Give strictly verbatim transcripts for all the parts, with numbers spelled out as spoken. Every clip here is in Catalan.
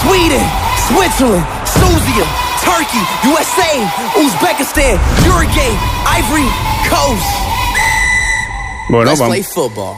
Sweden, Switzerland, Susia, Turkey, U S A, Uzbekistan, Uruguay, Ivory Coast. Bueno, Let's vam... play football.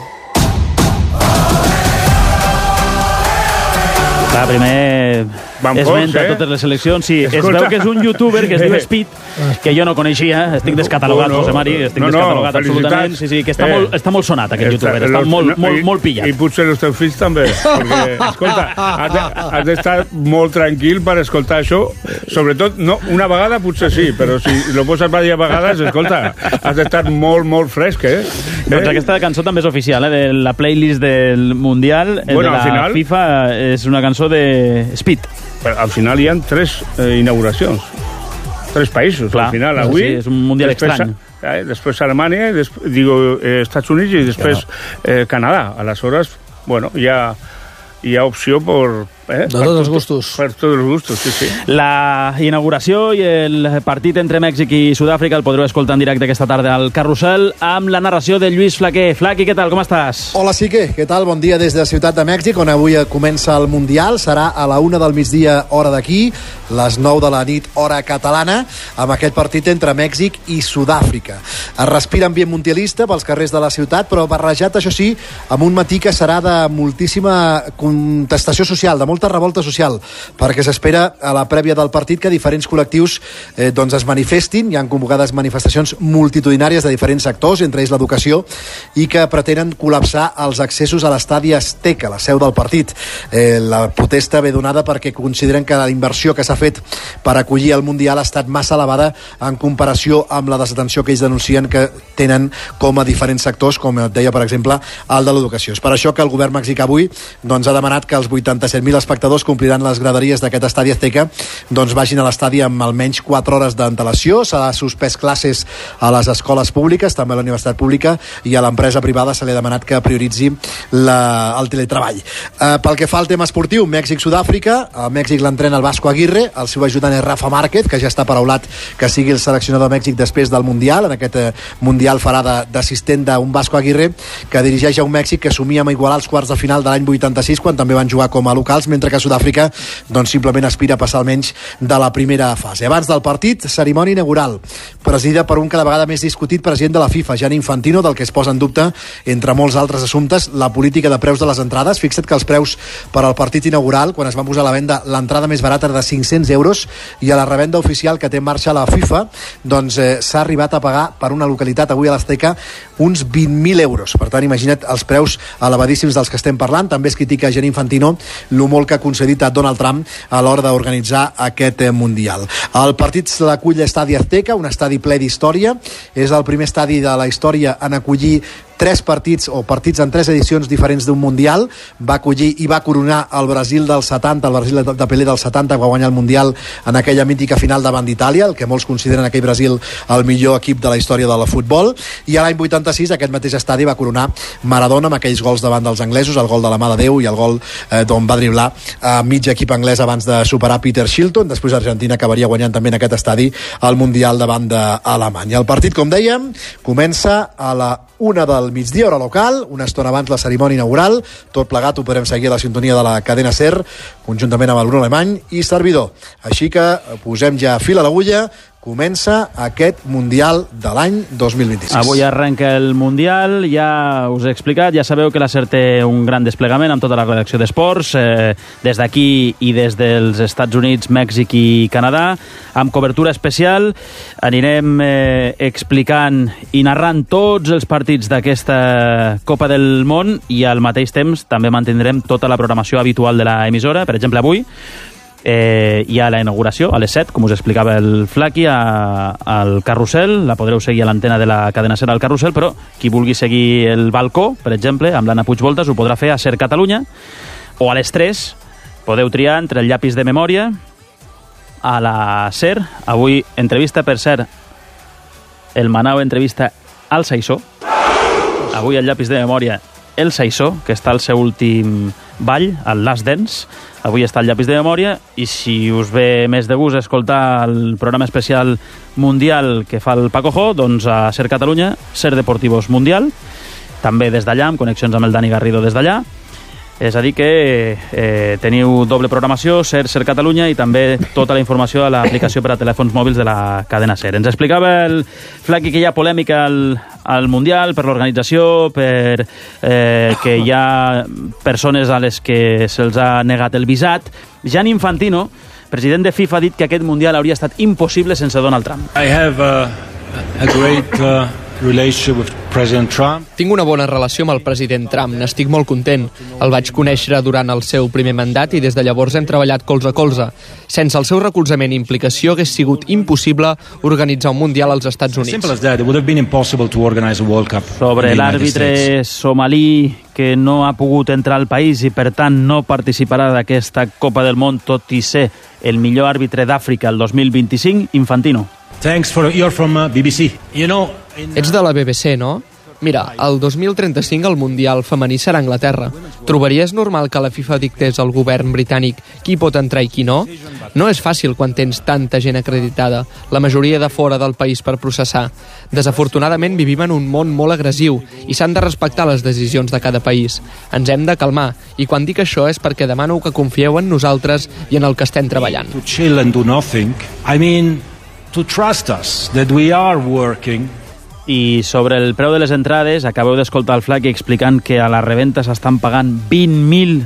Clar, primer Van esmenta forts, eh? totes les seleccions. Sí, Escolta. es veu que és un youtuber que es diu Speed, que jo no coneixia. Estic descatalogat, Bueno, José Mari. Estic no, no, descatalogat absolutament. felicitats. Sí, sí, que està, Eh, molt, està molt sonat, aquest Està- youtuber. Està los- molt, no, molt, i- molt pillat. I potser els teus fills també. Perquè, escolta, has de- has d'estar molt tranquil per escoltar això. Sobretot, no, una vegada potser sí, però si lo poses diverses vegades, escolta, has d'estar molt, molt fresc, eh? Doncs eh? aquesta cançó també és oficial, eh? De la playlist del Mundial, eh, Bueno, de al la final- FIFA, és una cançó de Speed. Però al final hi ha tres eh, inauguracions. Tres països, Clar, al final. sí, Avui, sí, és un mundial després, estrany. Eh, després Alemanya, després, digo, eh, Estats Units i després eh, Canadà. Aleshores, bueno, hi ha, hi ha opció per... Eh, De tots els gustos. Per tots els gustos, sí, sí. La inauguració i el partit entre Mèxic i Sud-àfrica el podreu escoltar en directe aquesta tarda al Carrusel amb la narració de Lluís Flaquer. Flaqui, què tal, com estàs? Hola, Sique, què tal? Bon dia des de Ciutat de Mèxic, on avui comença el Mundial. Serà a la una del migdia, hora d'aquí, les nou de la nit, hora catalana, amb aquest partit entre Mèxic i Sud-àfrica. Es respira ambient mundialista pels carrers de la ciutat, però barrejat, això sí, amb un matí que serà de moltíssima contestació social, de molta revolta social, perquè s'espera a la prèvia del partit que diferents col·lectius eh, doncs es manifestin. Hi han convocades manifestacions multitudinàries de diferents sectors, entre ells l'educació, i que pretenen col·lapsar els accessos a l'estadi Azteca, la seu del partit. Eh, la protesta ve donada perquè consideren que la inversió que s'ha fet per acollir el Mundial ha estat massa elevada en comparació amb la desatenció que ells denuncien que tenen com a diferents sectors, com et deia, per exemple, el de l'educació. És per això que el govern mexicà avui doncs, ha demanat que els vuitanta-set mil espectadors que ompliran les graderies d'aquest estadi Azteca doncs vagin a l'estadi amb almenys quatre hores d'antelació. S'ha suspès classes a les escoles públiques, també a la universitat pública, i a l'empresa privada se li ha demanat que prioritzi la, el teletreball. Eh, pel que fa al tema esportiu, Mèxic-Sud-àfrica, a Mèxic l'entrena el Vasco Aguirre, el seu ajudant és Rafa Márquez, que ja està paraulat que sigui el seleccionador de Mèxic després del Mundial. En aquest eh, Mundial farà d'assistent d'un Vasco Aguirre que dirigeix a un Mèxic que somia amb igualar els quarts de final de l'any vuitanta-sis, quan també van jugar com a locals, mentre que Sud-àfrica doncs, simplement aspira a passar almenys de la primera fase. Abans del partit, cerimònia inaugural, presidida per un cada vegada més discutit president de la FIFA, Gianni Infantino, del que es posa en dubte, entre molts altres assumptes, la política de preus de les entrades. Fixa't que els preus per al partit inaugural, quan es va posar a la venda, l'entrada més barata era de cinc-cents euros, i a la revenda oficial que té en marxa la FIFA, doncs eh, s'ha arribat a pagar per una localitat avui a l'Azteca uns vint mil euros. Per tant, imagina't els preus elevadíssims dels que estem parlant. També es critica a Gianni Infantino lo molt que ha concedit a Donald Trump a l'hora d'organitzar aquest eh, Mundial. El partit l'acull l'estadi Azteca, un estadi ple d'història. És el primer estadi de la història en acollir tres partits o partits en tres edicions diferents d'un Mundial. Va acollir i va coronar el Brasil del setanta, el Brasil de Pelé del setanta, que va guanyar el Mundial en aquella mítica final davant d'Itàlia, el que molts consideren aquell Brasil el millor equip de la història del futbol. I a l'any vuitanta-sis aquest mateix estadi va coronar Maradona amb aquells gols davant dels anglesos, el gol de la mà de Déu i el gol eh, d'on va driblar a mig equip anglès abans de superar Peter Shilton. Després Argentina acabaria guanyant també en aquest estadi el Mundial davant d'Alemanya. El partit, com dèiem, comença a la una del migdia, hora local, una estona abans la cerimònia inaugural. Tot plegat ho podrem seguir a la sintonia de la cadena SER, conjuntament amb el Bruno Alemany i servidor. Així que posem ja fil a l'agulla. Comença aquest Mundial de l'any dos mil vint-i-sis. Avui arrenca el Mundial, ja us he explicat, ja sabeu que la SER té un gran desplegament amb tota la redacció d'esports, eh, des d'aquí i des dels Estats Units, Mèxic i Canadà, amb cobertura especial. Anirem eh, explicant i narrant tots els partits d'aquesta Copa del Món i al mateix temps també mantindrem tota la programació habitual de l'emissora. Per exemple, avui Eh, hi ha la inauguració a les set, com us explicava el Flaqui, a, al Carrusel. La podreu seguir a l'antena de la cadena SER al Carrusel, però qui vulgui seguir el balcó, per exemple, amb l'Anna Puigvoltas, ho podrà fer a SER Catalunya, o a les tres podeu triar entre el llapis de memòria a la SER. Avui entrevista, per cert, el Manau entrevista al Saissó. Avui el llapis de memòria el Saissó, que està al seu últim ball, al Last Dance. Avui està el llapis de memòria, i si us ve més de gust escoltar el programa especial mundial que fa el Paco Jo, doncs a SER Catalunya, SER Deportivos Mundial, també des d'allà, amb connexions amb el Dani Garrido des d'allà. És a dir que eh, teniu doble programació, SER, SER Catalunya, i també tota la informació a l'aplicació per a telèfons mòbils de la cadena SER. Ens explicava el Flaqui que hi ha polèmica al, al Mundial per l'organització, per eh, que hi ha persones a les que se'ls ha negat el visat. Gianni Infantino, president de FIFA, ha dit que aquest Mundial hauria estat impossible sense Donald Trump. I have a, a great uh, relationship with President Trump. Tinc una bona relació amb el president Trump, n'estic molt content. El vaig conèixer durant el seu primer mandat i des de llavors hem treballat colze a colze. Sense el seu recolzament i implicació hagués sigut impossible organitzar un Mundial als Estats Units. Simple as that. It would have been impossible to organize a World Cup. Sobre l'àrbitre somalí que no ha pogut entrar al país i per tant no participarà d'aquesta Copa del Món, tot i ser el millor àrbitre d'Àfrica el dos mil vint-i-cinc, Infantino. Thanks for you're from uh, B B C. You know, in, uh... Ets de la B B C, no? Mira, el dos mil trenta-cinc el Mundial femení serà a Anglaterra. Trobaries normal que la FIFA dictés al govern britànic qui pot entrar i qui no? No és fàcil quan tens tanta gent acreditada, la majoria de fora del país per processar. Desafortunadament vivim en un món molt agressiu i s'han de respectar les decisions de cada país. Ens hem de calmar, i quan dic això és perquè demano que confieu en nosaltres i en el que estem treballant. To chill and do nothing. I mean, to trust us that we are working. I sobre el preu de les entrades, acabeu d'escoltar el Flaqui explicant que a la reventa s'estan pagant vint mil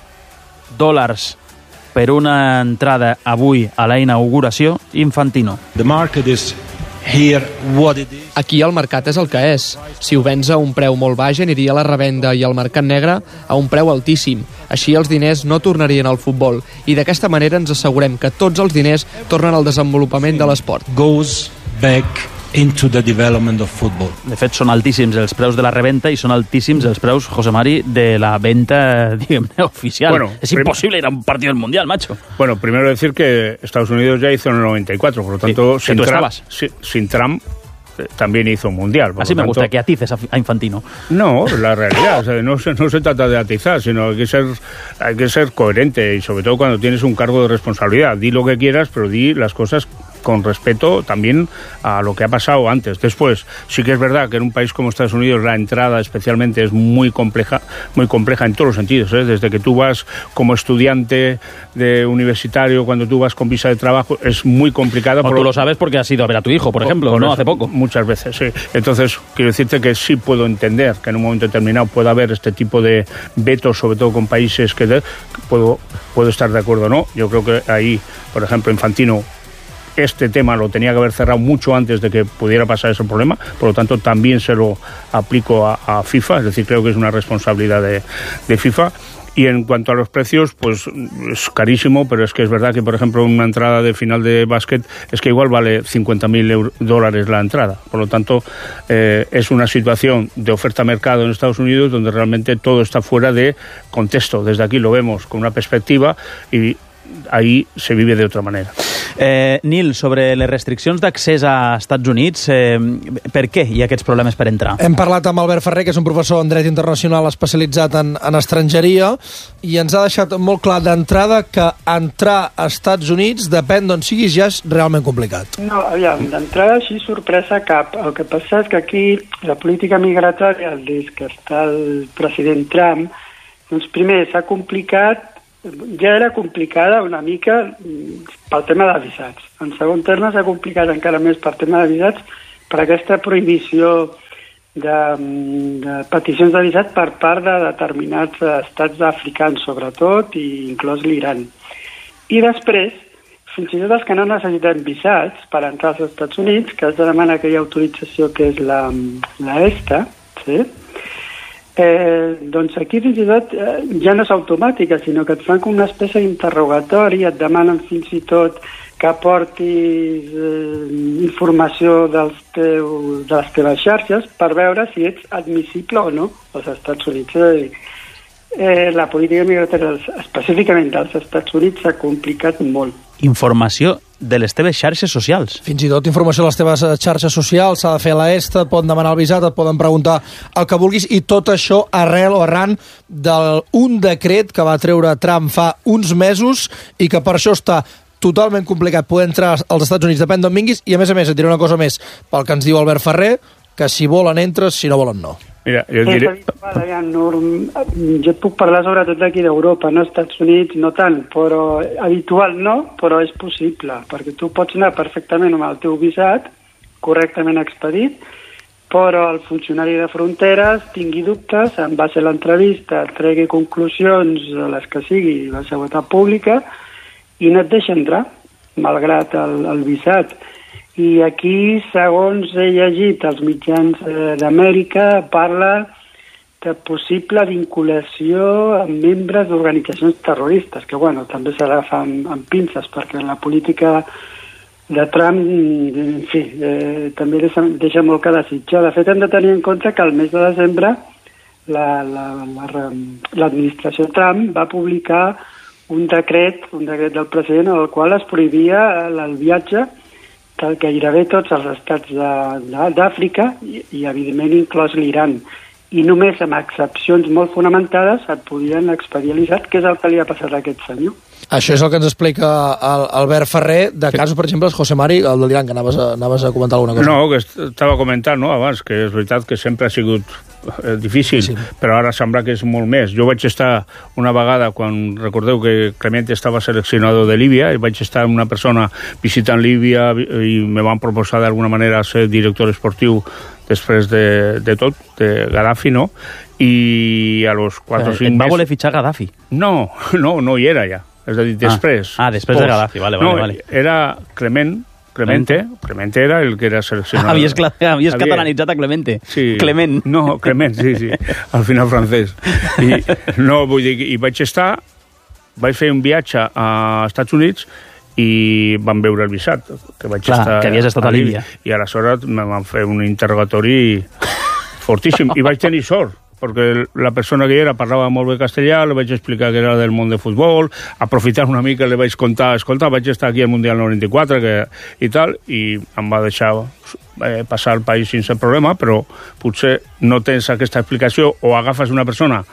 dòlars per una entrada avui a la inauguració. Infantino. The market is here what it is. Aquí el mercat és el que és. Si ho vens a un preu molt baix, aniria a la revenda i al mercat negre a un preu altíssim. Així els diners no tornarien al futbol. I d'aquesta manera ens assegurem que tots els diners tornen al desenvolupament de l'esport. Goes back into the development of football. De fet, són altíssims els preus de la reventa i són altíssims els preus, José Mari, de la venta, diguem-ne, oficial. Bueno, es imposible ir a un partido del Mundial, macho. Bueno, primero decir que Estados Unidos ya hizo en el noventa y cuatro, por lo tanto, sí, sin, tú Trump, estabas. sin, sin Trump eh, también hizo un Mundial. Así me tanto, gusta que atices a, a Infantino. No, la realidad, o sea, no, se, no se trata de atizar, sino hay que ser, hay que ser coherente y sobre todo cuando tienes un cargo de responsabilidad. Di lo que quieras, pero di las cosas con respeto también a lo que ha pasado antes. Después, sí que es verdad que en un país como Estados Unidos la entrada especialmente es muy compleja, muy compleja en todos los sentidos, ¿eh? Desde que tú vas como estudiante de universitario, cuando tú vas con visa de trabajo, es muy complicada. O por... tú lo sabes porque has ido a ver a tu hijo, por ejemplo, por ¿no? Eso, hace poco. Muchas veces, sí. Entonces, quiero decirte que sí puedo entender que en un momento determinado pueda haber este tipo de vetos, sobre todo con países que, de, que puedo, puedo estar de acuerdo o no. Yo creo que ahí, por ejemplo, Infantino, este tema lo tenía que haber cerrado mucho antes de que pudiera pasar ese problema, por lo tanto también se lo aplico a, a FIFA, es decir, creo que es una responsabilidad de, de FIFA. Y en cuanto a los precios, pues es carísimo, pero es que es verdad que, por ejemplo, una entrada de final de básquet es que igual vale cincuenta mil dólares la entrada. Por lo tanto, eh, es una situación de oferta-mercado en Estados Unidos donde realmente todo está fuera de contexto. Desde aquí lo vemos con una perspectiva y ahí se vive de otra manera. Eh, Nil, sobre les restriccions d'accés a Estats Units, eh, per què hi ha aquests problemes per entrar? Hem parlat amb Albert Ferrer, que és un professor en dret internacional especialitzat en, en estrangeria, i ens ha deixat molt clar d'entrada que entrar a Estats Units, depèn d'on siguis, ja és realment complicat. No, aviam, d'entrada així sorpresa cap. El que passa és que aquí la política migratòria, des que està el president Trump, doncs primer s'ha complicat, ja era complicada una mica pel tema de visats. En segon terme s'ha complicat encara més per tema de visats per aquesta prohibició de, de peticions de visat per part de determinats estats africans, sobretot, i inclòs l'Iran. I després, fins i tot els que no necessiten visats per entrar als Estats Units, que has de demanar aquella autorització que és la, la ESTA, sí? Eh, doncs aquí fins i tot eh, ja no és automàtica, sinó que et fan com una espècie d'interrogatori, et demanen fins i tot que aportis eh, informació dels teus, de les teves xarxes per veure si ets admissible o no als Estats Units. És a dir, eh, la política migratòria específicament dels Estats Units s'ha complicat molt. Informació de les teves xarxes socials. Fins i tot informació de les teves xarxes socials, s'ha de fer la ESTA, et poden demanar el visat, et poden preguntar el que vulguis, i tot això arrel o arran d'un decret que va treure Trump fa uns mesos i que per això està totalment complicat poder entrar als Estats Units, depèn d'on vinguis, i a més a més et diré una cosa més, pel que ens diu Albert Ferrer, que si volen entres, si no volen no. Mira, jo és diré... habitual, ja, norm... jo et puc parlar sobretot d'aquí d'Europa, no als Estats Units, no tant, però habitual no, però és possible, perquè tu pots anar perfectament amb el teu visat, correctament expedit, però el funcionari de fronteres tingui dubtes, en base a l'entrevista, tregui conclusions a les que sigui la seguretat pública i no et deixa entrar, malgrat el, el visat. I aquí, segons he llegit als mitjans eh, d'Amèrica, parla de possible vinculació amb membres d'organitzacions terroristes, que bueno, també s'agafa amb, amb pinces, perquè la política de Trump, en fi, eh, també deixa, deixa molt que desitjar. De fet, hem de tenir en compte que al mes de desembre la, la, la, l'administració Trump va publicar un decret, un decret del president, en el qual es prohibia el viatge de gairebé tots els estats d'Àfrica i, i, evidentment, inclòs l'Iran. I només amb excepcions molt fonamentades et podien expedir l'Isat, que és el que li ha passat a aquest senyor. Això és el que ens explica el Albert Ferrer, de casos, per exemple, el José Mari, el de l'Iran, que anaves a, anaves a comentar alguna cosa. No, que estava comentant no, abans, que és veritat que sempre ha sigut eh, difícil, sí. Però ara sembla que és molt més. Jo vaig estar una vegada, quan recordeu que Clemente estava seleccionador de Líbia, i vaig estar amb una persona visitant Líbia i me van proposar d'alguna manera ser director esportiu després de, de tot, de Gaddafi, no? I a los quatre o cinc mesos... Va voler fitxar Gaddafi? No, no, no hi era ja. És a dir, després. Ah, ah després de Gaddafi, vale, vale. No, vale. era Clement, Clemente, Clemente era el que era seleccionat. Havies, havies Havia... catalanitzat a Clemente. Sí. Clement. No, Clement, sí, sí. Al final francès. I, no, vull dir, i vaig estar, vaig fer un viatge a Estats Units i van veure el visat, que vaig Clar, estar... que havies estat a, a Líbia. I aleshores me van fer un interrogatori fortíssim. I vaig tenir sort, perquè la persona que hi era parlava molt bé castellà, li vaig explicar que era del món de futbol, aprofitant una mica li vaig contar, escolta, vaig estar aquí al Mundial noranta-quatre que, i tal, i em va deixar eh, passar el país sense problema, però potser no tens aquesta explicació o agafes una persona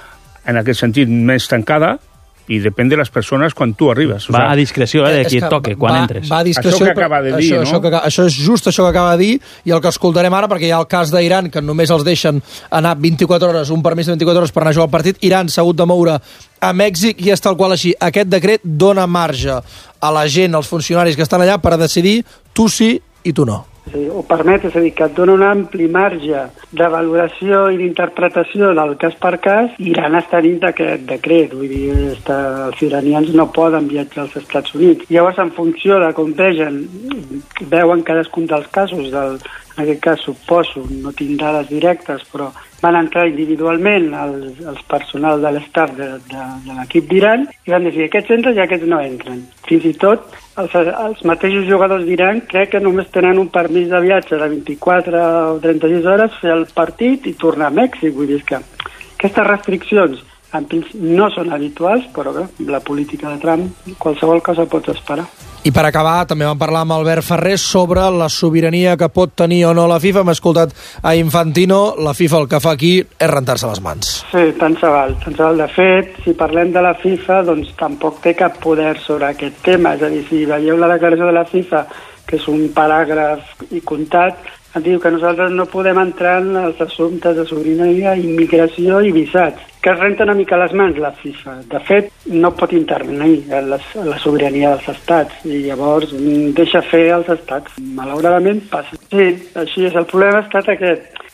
en aquest sentit més tancada i depèn de les persones quan tu arribes. Va a discreció, eh, de qui et toque, quan va, entres. Va a discreció, això que acaba de dir, això, no? Això, que, això és just això que acaba de dir, i el que escoltarem ara, perquè hi ha el cas d'Iran, que només els deixen anar vint-i-quatre hores, un permís de vint-i-quatre hores per anar a jugar al partit. Iran s'ha hagut de moure a Mèxic i és tal qual així. Aquest decret dona marge a la gent, als funcionaris que estan allà, per decidir tu sí i tu no. Sí, ho permet, és a dir, que et dona un ampli marge de valoració i d'interpretació del cas per cas. Iran està dins d'aquest decret, vull dir, està, els iranians no poden viatjar als Estats Units. Llavors, en funció de com vegen, veuen cadascun dels casos, del, en aquest cas suposo, no tinc dades directes, però van entrar individualment els, els personal de l'estat de, de, de l'equip d'Iran i van dir, aquests entren i aquests no entren. Fins i tot els, els mateixos jugadors d'Iran crec que només tenen un permís de viatge de vint-i-quatre o trenta-sis hores, fer el partit i tornar a Mèxic. Vull dir que aquestes restriccions en principi no són habituals, però bé, la política de Trump, qualsevol cosa pots esperar. I per acabar, també vam parlar amb Albert Ferrer sobre la sobirania que pot tenir o no la FIFA. Hem escoltat a Infantino, la FIFA el que fa aquí és rentar-se les mans. Sí, tant se val, tant se val. De fet, si parlem de la FIFA, doncs tampoc té cap poder sobre aquest tema. És a dir, si veieu la declaració de la FIFA, que és un paràgraf i comptat, diu que nosaltres no podem entrar en els assumptes de sobirania, immigració i visats, que es renta una mica les mans la FIFA. De fet, no pot intervenir en la, en la sobirania dels estats i llavors deixa fer els estats. Malauradament passa. Sí, així és. El problema ha estat aquest.